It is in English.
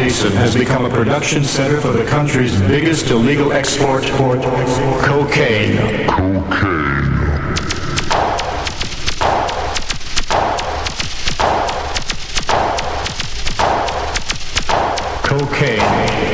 Basin has become a production center for the country's biggest illegal export, cocaine. Cocaine.